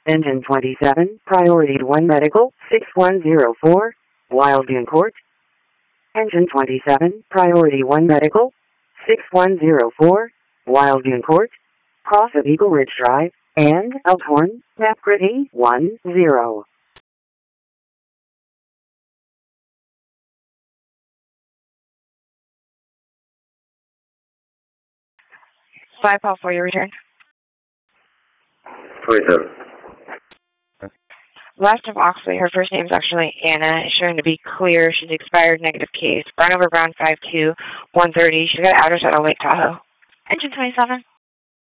Engine 27, Priority 1 Medical, 6104, Wild Dune Court. Engine 27, Priority 1 Medical, 6104, Wild Dune Court, cross of Eagle Ridge Drive, and Elkhorn, Napgrid 10. 5 call for your return. 27. Left of Oxley, her first name is actually Anna, is showing to be clear. She's expired negative case. Brown over Brown 52, 130. She's got an address at Lake Tahoe. Engine 27.